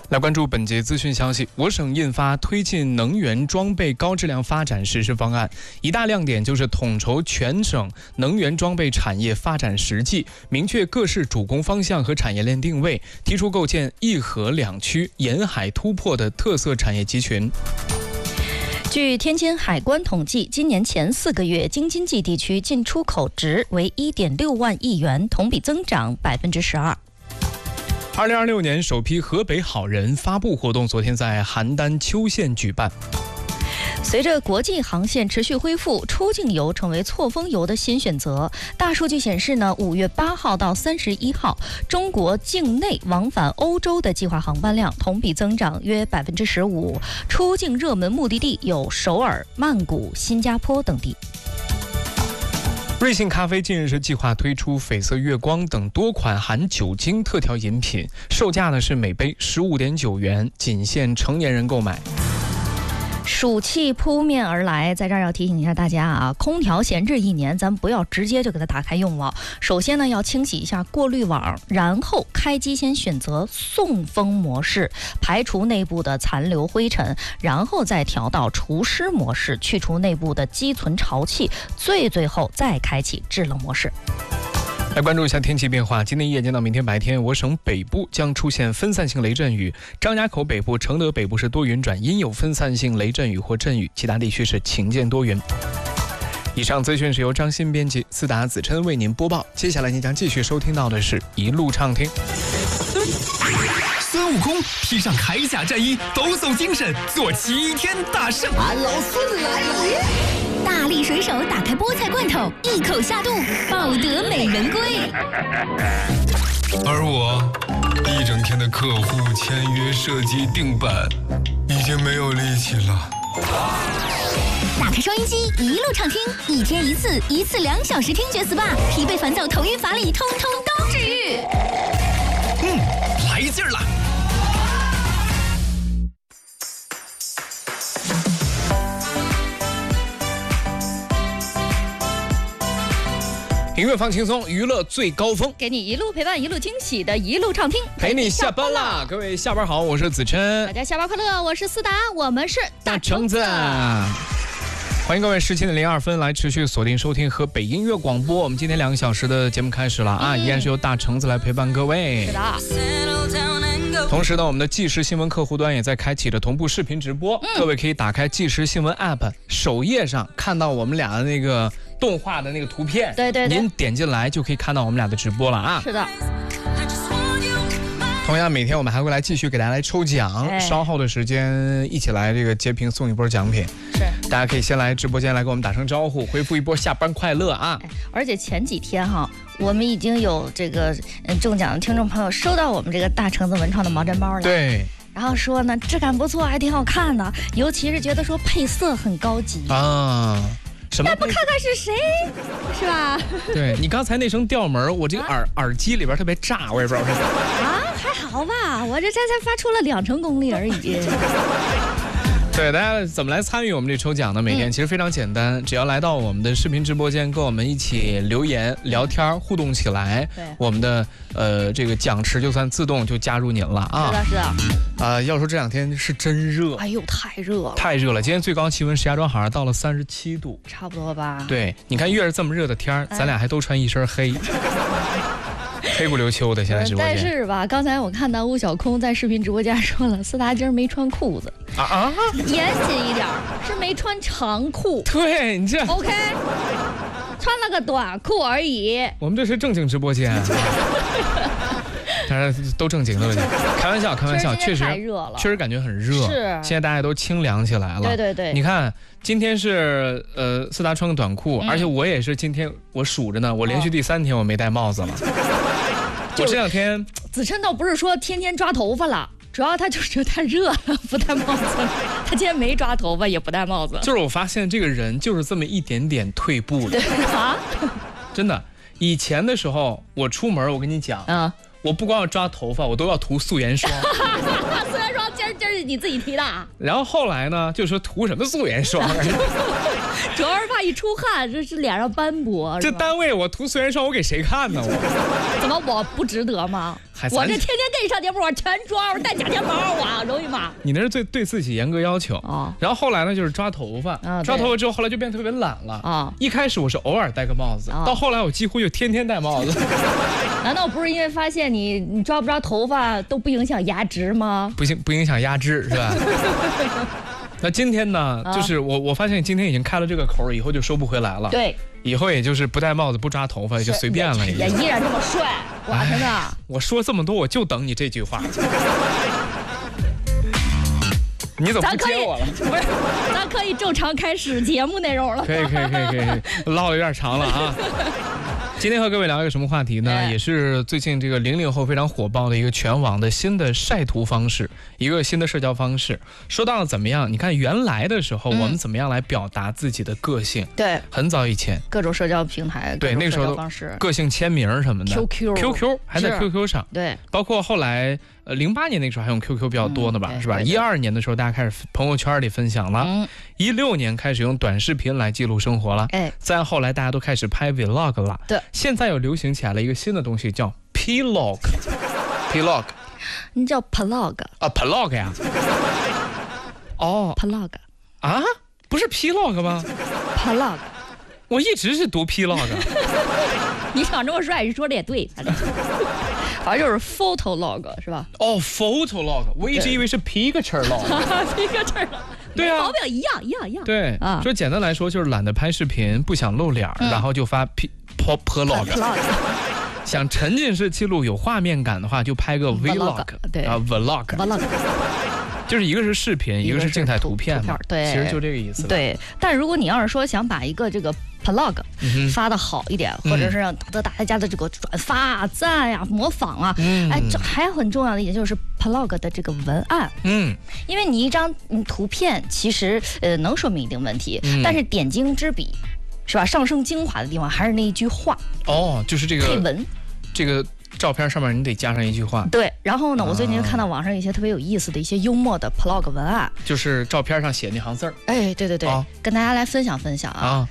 来关注本节资讯消息，我省印发推进能源装备高质量发展实施方案，一大亮点就是统筹全省能源装备产业发展实际，明确各市主攻方向和产业链定位，提出构建一河两区、沿海突破的特色产业集群。 据天津海关统计，今年前4个月，京津冀地区进出口值为1.6万亿元，同比增长12%。 2026年首批河北好人发布活动昨天在邯郸邱县举办。 随着国际航线持续恢复，出境游成为错峰游的新选择。大数据显示呢，5月8号到31号，中国境内往返欧洲的计划航班量同比增长约15%。出境热门目的地有首尔、曼谷、新加坡等地。 瑞幸咖啡近日是计划推出绯色月光等多款含酒精特调饮品，售价呢是每杯15.9元，仅限成年人购买。 暑气扑面而来，在这儿要提醒一下大家啊，空调闲置1年，咱不要直接就给它打开用了。首先呢，要清洗一下过滤网，然后开机先选择送风模式，排除内部的残留灰尘，然后再调到除湿模式，去除内部的积存潮气，最后再开启制冷模式。 来关注一下天气变化，今天夜间到明天白天，我省北部将出现分散性雷阵雨，张家口北部、承德北部是多云转阴，有分散性雷阵雨或阵雨，其他地区是晴间多云。以上资讯是由张鑫编辑，思达子琛为您播报。接下来您将继续收听到的是一路畅听。 孙悟空披上铠甲战衣，抖擞精神，做齐天大圣。 俺老孙来也！ 大力水手打开菠菜罐头，一口下肚，抱得美人归。 而我一整天的客户签约、设计、定版，已经没有力气了。 打开收音机，一路畅听，一天一次，一次2小时听觉 SPA， 疲惫烦躁、头晕乏力，通通都治愈。 来劲儿了！ 音乐放轻松，娱乐最高峰， 给你一路陪伴，一路惊喜的一路畅听， 陪你下班啦！各位下班好，我是子琛， 大家下班快乐，我是思达，我们是大橙子。欢迎各位17:02来持续锁定收听河北音乐广播。我们今天2个小时的节目开始了啊，依然是由大橙子来陪伴各位。 是的。 同时呢，我们的即时新闻客户端也在开启着同步视频直播，各位可以打开即时新闻 App， 首页上看到我们俩的那个动画的那个图片， 对， 您点进来就可以看到我们俩的直播了啊。 是的。 同样每天我们还会来继续给大家来抽奖，稍后的时间一起来这个截屏送一波奖品。是，大家可以先来直播间来给我们打声招呼，回复一波下班快乐啊！ 而且前几天哈，我们已经有这个中奖的听众朋友收到我们这个大橙子文创的毛毡包了。 对。 然后说呢，质感不错，还挺好看的，尤其是觉得说配色很高级啊。什么？ 要不看看是谁，是吧？ 对，你刚才那声调门，我这个耳机里边特别炸，我也不知道是什么。 还好吧，我这才发出了2成功力而已。 对，大家怎么来参与我们这抽奖呢？每天其实非常简单，只要来到我们的视频直播间，跟我们一起留言、聊天、互动起来，我们的这个奖池就算自动就加入您了啊！ 是的。 要说这2天是真热， 哎呦，太热了， 太热了！今天最高气温石家庄好像到了37度， 差不多吧？ 对，你看越是这么热的天咱俩还都穿一身黑。黑不溜秋的，现在直播间。 但是吧，刚才我看到吴晓空在视频直播间说了，思达今儿没穿裤子严谨一点，是没穿长裤。 对，你这 OK， 穿了个短裤而已。 我们这是正经直播间。当然都正经的，开玩笑，确实太热了，确实感觉很热。 是， 现在大家都清凉起来了。 对， 你看今天是思达穿个短裤，而且我也是今天我数着呢，我连续第3天我没戴帽子了。我这2天， 子琛倒不是说天天抓头发了，主要他就是太热了，不戴帽子。他今天没抓头发，也不戴帽子。 就是我发现这个人就是这么一点点退步的啊！真的，以前的时候我出门，我跟你讲我不光要抓头发，我都要涂素颜霜。 素颜霜今儿你自己提的。 然后后来呢，就说涂什么素颜霜？ 主要是怕一出汗，这是脸上斑驳。 这单位我涂素颜霜，我给谁看呢？我怎么我不值得吗？我这天天跟你上节目，我全妆，我带假睫毛，我容易吗？ 你那是对自己严格要求哦。 然后后来呢，就是抓头发，抓头发之后，后来就变得特别懒了啊。一开始我是偶尔戴个帽子，到后来我几乎就天天戴帽子。 难道不是因为发现你抓不抓头发都不影响压值吗？ 不影响压脂是吧？那今天呢，就是我发现今天已经开了这个口，以后就收不回来了。 对， 以后也就是不戴帽子不抓头发，也就随便了。 也依然这么帅，我真的。 我说这么多，我就等你这句话。你怎么不接我了？ 不是，咱可以正常开始节目内容了。 可以，唠得有点长了啊。今天和各位聊一个什么话题呢？也是最近这个00后非常火爆的一个全网的新的晒图方式，一个新的社交方式。说到了怎么样？你看原来的时候，我们怎么样来表达自己的个性？对，很早以前， 各种社交平台， 对那个时候方式，个性签名什么的 ，QQ 还在 QQ 上， 对， 包括后来08年那个时候还用 QQ 比较多的吧，是吧？12年的时候大家开始朋友圈里分享了，16年开始用短视频来记录生活了，再后来大家都开始拍 Vlog 了，对。现在又流行起来了一个新的东西，叫 Plog， 你叫 Plog 啊 ？Plog 呀？哦 ，Plog 啊？不是 Plog 吗 ？Plog， 我一直是读 Plog。 你长这么帅，你说的也对，反正就是 Photolog 是吧？ 哦 ，Photolog， 我一直以为是 Picture Log。Picture Log。对啊，毛病一样。 对啊，说简单来说就是懒得拍视频，不想露脸，然后就发 Plog。想沉浸式记录有画面感的话，就拍个 Vlog， 对啊 Vlog。就是一个是视频，一个是静态图片嘛，对，其实就这个意思。 对，但如果你要是说想把一个这个 Plog 发的好一点，或者是让得大家的这个转发、赞呀、模仿啊，这还很重要的一点就是 Plog 的这个文案，因为你一张图片其实能说明一定问题，但是点睛之笔是吧？上升精华的地方还是那一句话哦，就是这个配文，这个。照片上面你得加上一句话。 对，然后呢，我最近看到网上一些特别有意思的一些幽默的 Plog 文案， 就是照片上写那行字儿。 哎，对，跟大家来分享啊。